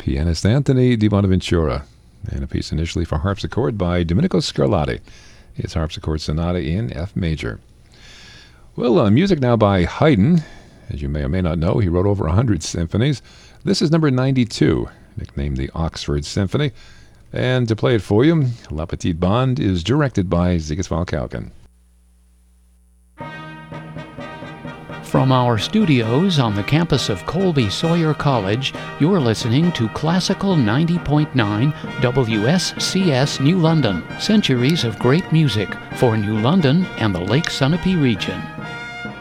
pianist Anthony Di Bonaventura, and a piece initially for harpsichord by Domenico Scarlatti. His harpsichord sonata in F major. Well, music now by Haydn. As you may or may not know, he wrote over 100 symphonies. This is number 92, nicknamed the Oxford Symphony. And to play it for you, La Petite Bande is directed by Sigiswald Kauken. From our studios on the campus of Colby Sawyer College, you're listening to Classical 90.9 WSCS New London. Centuries of great music for New London and the Lake Sunapee region.